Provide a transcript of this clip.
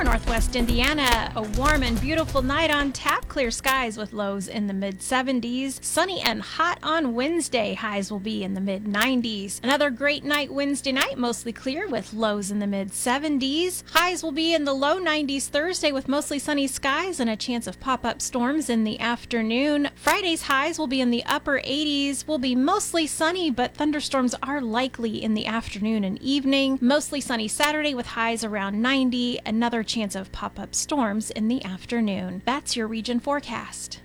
Northwest Indiana, a warm and beautiful night on tap, clear skies with lows in the mid-70s. Sunny and hot on Wednesday, highs will be in the mid-90s. Another great night Wednesday night, mostly clear with lows in the mid-70s. Highs will be in the low 90s Thursday with mostly sunny skies and a chance of pop-up storms in the afternoon. Friday's highs will be in the upper 80s. Will be mostly sunny, but thunderstorms are likely in the afternoon and evening. Mostly sunny Saturday with highs around 90. Another chance of pop-up storms in the afternoon. That's your region forecast.